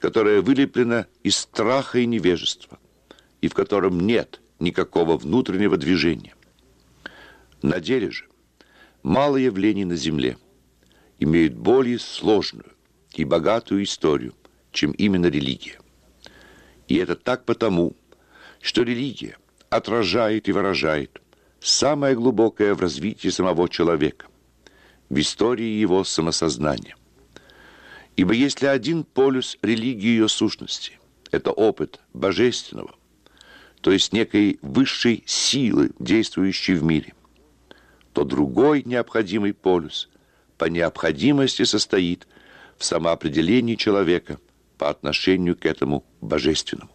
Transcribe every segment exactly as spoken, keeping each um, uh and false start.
которое вылеплено из страха и невежества, и в котором нет никакого внутреннего движения. На деле же мало явлений на земле имеют более сложную и богатую историю, чем именно религия. И это так потому, что религия отражает и выражает самое глубокое в развитии самого человека, в истории его самосознания. Ибо если один полюс религии ее сущности – это опыт божественного, то есть некой высшей силы, действующей в мире, то другой необходимый полюс по необходимости состоит в самоопределении человека по отношению к этому божественному.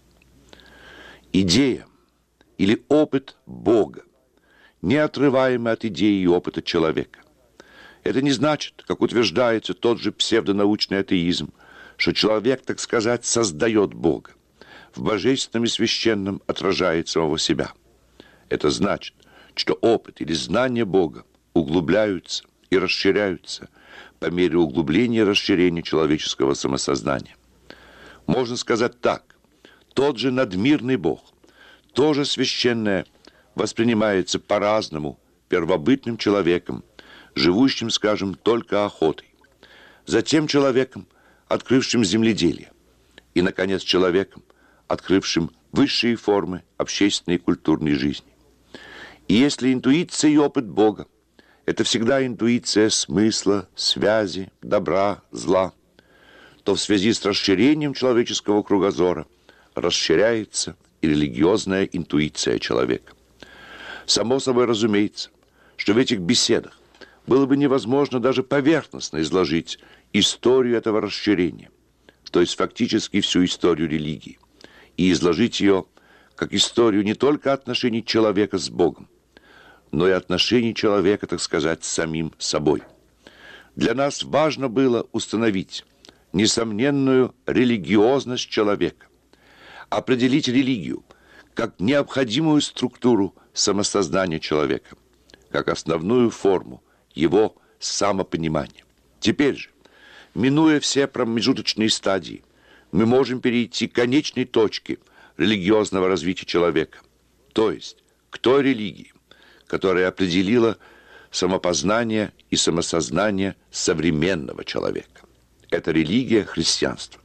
Идея или опыт Бога неотрываемы от идеи и опыта человека. Это не значит, как утверждается тот же псевдонаучный атеизм, что человек, так сказать, создает Бога, в божественном и священном отражает самого себя. Это значит, что опыт или знание Бога углубляются и расширяются по мере углубления и расширения человеческого самосознания. Можно сказать так: тот же надмирный Бог, тоже священное, воспринимается по-разному первобытным человеком, живущим, скажем, только охотой, затем человеком, открывшим земледелие, и, наконец, человеком, открывшим высшие формы общественной и культурной жизни. И если интуиция и опыт Бога – это всегда интуиция смысла, связи, добра, зла, то в связи с расширением человеческого кругозора расширяется и религиозная интуиция человека. Само собой разумеется, что в этих беседах было бы невозможно даже поверхностно изложить историю этого расширения, то есть фактически всю историю религии, и изложить ее как историю не только отношений человека с Богом, но и отношений человека, так сказать, с самим собой. Для нас важно было установить несомненную религиозность человека, определить религию как необходимую структуру самосознания человека, как основную форму его самопонимания. Теперь же, минуя все промежуточные стадии, мы можем перейти к конечной точке религиозного развития человека, то есть к той религии, которая определила самопознание и самосознание современного человека. Это религия христианства.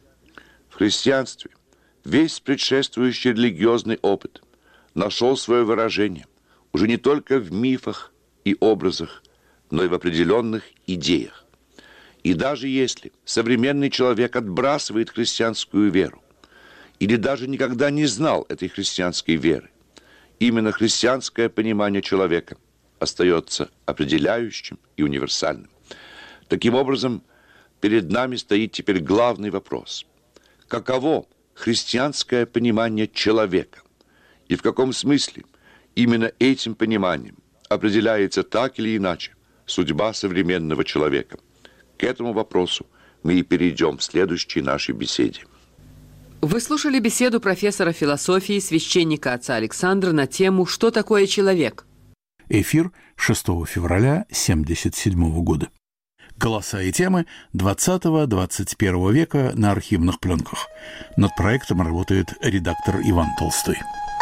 В христианстве весь предшествующий религиозный опыт нашел свое выражение уже не только в мифах и образах, но и в определенных идеях. И даже если современный человек отбрасывает христианскую веру или даже никогда не знал этой христианской веры, именно христианское понимание человека остается определяющим и универсальным. Таким образом, перед нами стоит теперь главный вопрос: каково христианское понимание человека, и в каком смысле именно этим пониманием определяется так или иначе судьба современного человека? К этому вопросу мы и перейдем в следующей нашей беседе. Вы слушали беседу профессора философии, священника отца Александра на тему «Что такое человек?». Эфир шестого февраля семьдесят седьмого года. Голоса и темы двадцатого-двадцать первого века на архивных пленках. Над проектом работает редактор Иван Толстой.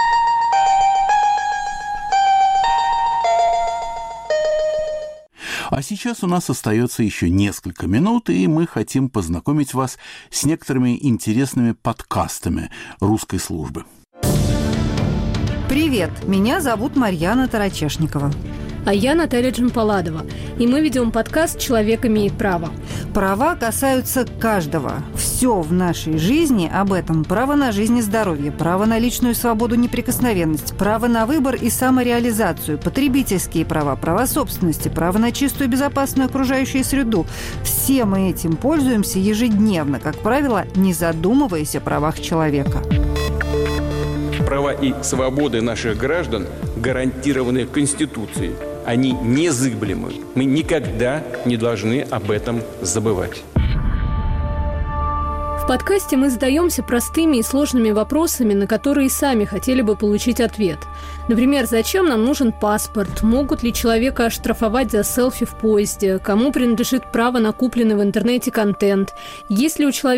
А сейчас у нас остается еще несколько минут, и мы хотим познакомить вас с некоторыми интересными подкастами русской службы. Привет, меня зовут Марьяна Тарачешникова. А я Наталья Джампаладова, и мы ведем подкаст «Человек имеет право». Права касаются каждого. Все в нашей жизни об этом. Право на жизнь и здоровье, право на личную свободу, неприкосновенность, право на выбор и самореализацию, потребительские права, права собственности, право на чистую и безопасную окружающую среду. Все мы этим пользуемся ежедневно, как правило, не задумываясь о правах человека. Права и свободы наших граждан гарантированы Конституцией. Они незыблемы. Мы никогда не должны об этом забывать. В подкасте мы задаемся простыми и сложными вопросами, на которые сами хотели бы получить ответ. Например, зачем нам нужен паспорт? Могут ли человека оштрафовать за селфи в поезде? Кому принадлежит право на купленный в интернете контент? Есть ли у человека